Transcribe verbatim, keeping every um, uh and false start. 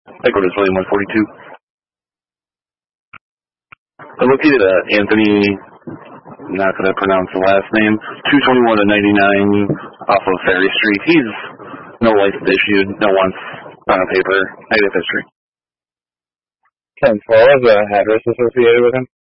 Headquarters William one forty-two. I located uh, Anthony, not going to pronounce the last name, two twenty-one to ninety-nine off of Ferry Street. He's no license issued, no wants on a paper, negative history. ten four, was the address associated with him?